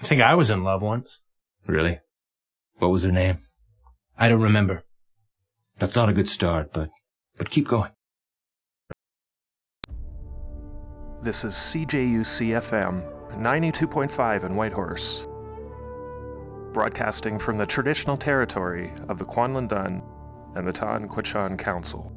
think I was in love once. Really? What was her name? I don't remember. That's not a good start, but keep going. This is CJUC-FM, 92.5 in Whitehorse, broadcasting from the traditional territory of the Kwanlin Dun and the Ta'an Quechan Council.